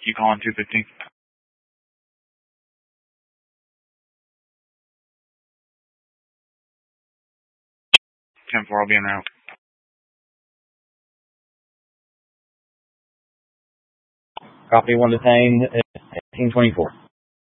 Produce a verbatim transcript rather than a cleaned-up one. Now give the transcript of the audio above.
You calling two fifteen? ten four, I'll be in route. Copy one to Thane, eighteen twenty-four.